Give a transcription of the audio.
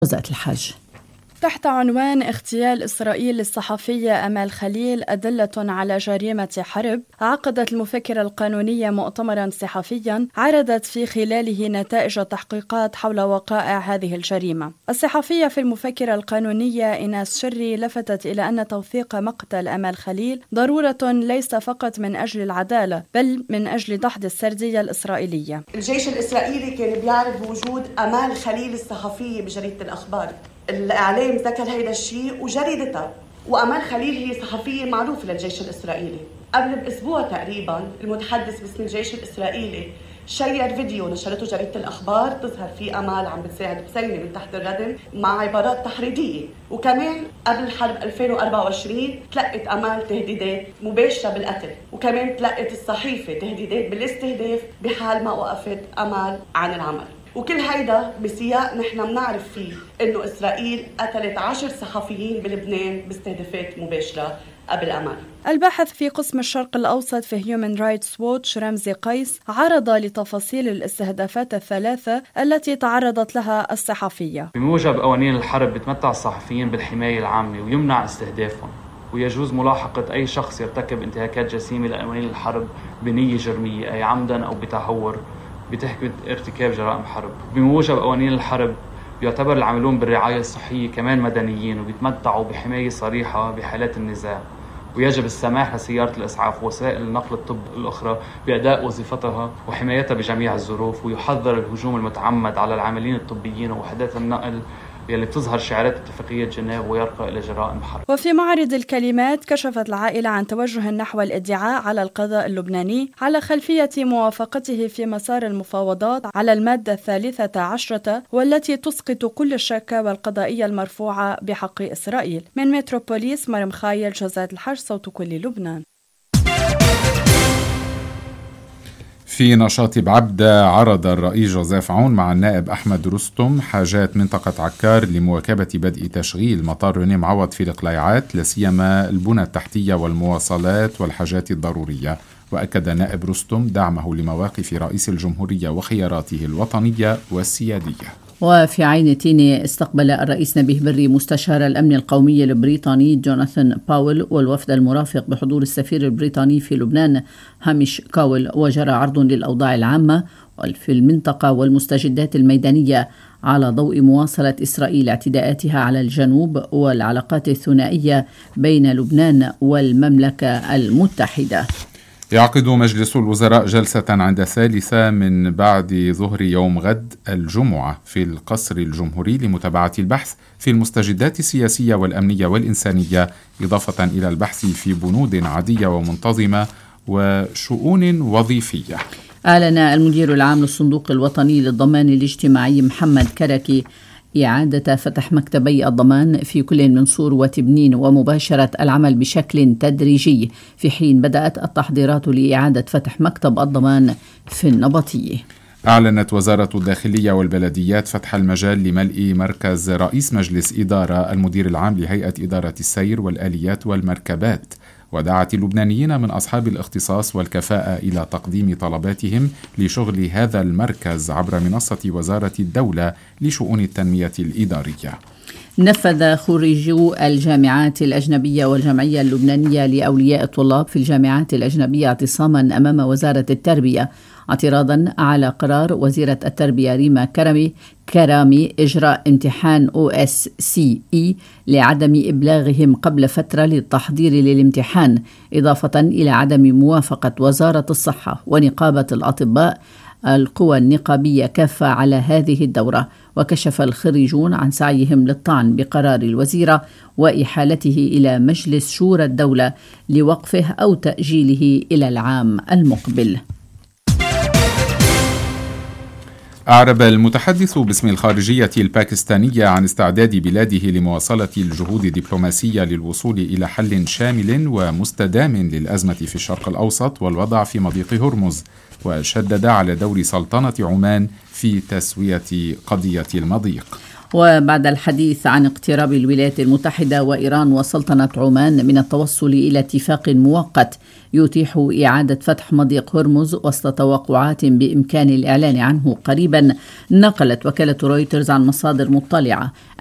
جزء الحج. تحت عنوان اغتيال إسرائيل للصحفية أمال خليل أدلة على جريمة حرب، عقدت المفكرة القانونية مؤتمرا صحفيا عرضت في خلاله نتائج التحقيقات حول وقائع هذه الجريمة. الصحفية في المفكرة القانونية إيناس شري لفتت إلى أن توثيق مقتل أمال خليل ضرورة ليس فقط من أجل العدالة بل من أجل دحض السردية الإسرائيلية. الجيش الإسرائيلي كان بيعرف بوجود أمال خليل الصحفية بجريدة الأخبار. الإعلام ذكر هيدا الشيء وجريدتها، وأمال خليل هي صحفية معروفة للجيش الإسرائيلي. قبل بأسبوع تقريبا المتحدث باسم الجيش الإسرائيلي شير فيديو نشرته جريدة الأخبار تظهر فيه أمال عم بتساعد بسينة من تحت الردم مع عبارات تحريضية. وكمان قبل الحرب 2024 تلقت أمال تهديدات مباشرة بالقتل، وكمان تلقت الصحيفة تهديدات بالاستهداف بحال ما وقفت أمال عن العمل. وكل هيدا بسياق نحن بنعرف فيه إنه إسرائيل قتلت 10 صحفيين بلبنان باستهدافات مباشرة قبل أمال. الباحث في قسم الشرق الأوسط في Human Rights Watch رمزي قيس عرض لتفاصيل الاستهدافات الثلاثة التي تعرضت لها الصحفية. بموجب قوانين الحرب بتمتع الصحفيين بالحماية العامة ويمنع استهدافهم، ويجوز ملاحقة أي شخص يرتكب انتهاكات جسيمة لقوانين الحرب بنية جرمية أي عمدا أو بتهور بتهمة ارتكاب جرائم حرب. بموجب قوانين الحرب يعتبر العاملون بالرعاية الصحية كمان مدنيين وبيتمتعوا بحماية صريحة بحالات النزاع، ويجب السماح لسيارة الإسعاف ووسائل نقل الطب الأخرى بأداء وظيفتها وحمايتها بجميع الظروف. ويحذر الهجوم المتعمد على العاملين الطبيين ووحدات النقل يلي بتظهر شعارات اتفاقية جنيف ويرقى إلى جرائم حرب. وفي معرض الكلمات كشفت العائلة عن توجه نحو الادعاء على القضاء اللبناني على خلفية موافقته في مسار المفاوضات على المادة 13 والتي تسقط كل الشكاوى القضائية المرفوعة بحق إسرائيل. من متروبوليس مريم خايل، جزائر الحج، صوت كل لبنان. في نشاط بعبدة عرض الرئيس جوزيف عون مع النائب أحمد رستم حاجات منطقة عكار لمواكبة بدء تشغيل مطار روني معوض في القليعات، لاسيما البنى التحتية والمواصلات والحاجات الضرورية. وأكد نائب رستم دعمه لمواقف رئيس الجمهورية وخياراته الوطنية والسيادية. وفي عين تيني استقبل الرئيس نبيه بري مستشار الأمن القومي البريطاني جوناثان باول والوفد المرافق بحضور السفير البريطاني في لبنان هامش كاول، وجرى عرض للأوضاع العامة في المنطقة والمستجدات الميدانية على ضوء مواصلة إسرائيل اعتداءاتها على الجنوب والعلاقات الثنائية بين لبنان والمملكة المتحدة. يعقد مجلس الوزراء جلسة عند 3 من بعد ظهر يوم غد الجمعة في القصر الجمهوري لمتابعة البحث في المستجدات السياسية والأمنية والإنسانية، إضافة إلى البحث في بنود عادية ومنتظمة وشؤون وظيفية. أعلن المدير العام للصندوق الوطني للضمان الاجتماعي محمد كركي إعادة فتح مكتبي الضمان في كل من صور وتبنين ومباشرة العمل بشكل تدريجي، في حين بدأت التحضيرات لإعادة فتح مكتب الضمان في النبطية. أعلنت وزارة الداخلية والبلديات فتح المجال لملء مركز رئيس مجلس إدارة المدير العام لهيئة إدارة السير والآليات والمركبات، ودعت اللبنانيين من أصحاب الاختصاص والكفاءة إلى تقديم طلباتهم لشغل هذا المركز عبر منصة وزارة الدولة لشؤون التنمية الإدارية. نفذ خريجو الجامعات الأجنبية والجمعية اللبنانية لأولياء الطلاب في الجامعات الأجنبية اعتصاما أمام وزارة التربية اعتراضا على قرار وزيرة التربية ريما كرامي إجراء امتحان OSCE لعدم إبلاغهم قبل فترة للتحضير للامتحان، إضافة إلى عدم موافقة وزارة الصحة ونقابة الأطباء القوى النقابية كافة على هذه الدورة. وكشف الخريجون عن سعيهم للطعن بقرار الوزيرة وإحالته إلى مجلس شورى الدولة لوقفه أو تأجيله إلى العام المقبل. أعرب المتحدث باسم الخارجية الباكستانية عن استعداد بلاده لمواصلة الجهود الدبلوماسية للوصول إلى حل شامل ومستدام للأزمة في الشرق الأوسط والوضع في مضيق هرمز، وشدد على دور سلطنة عمان في تسوية قضية المضيق. وبعد الحديث عن اقتراب الولايات المتحدة وإيران وسلطنة عمان من التوصل إلى اتفاق مؤقت يتيح إعادة فتح مضيق هرمز وسط توقعات بإمكان الإعلان عنه قريبا، نقلت وكالة رويترز عن مصادر مطلعة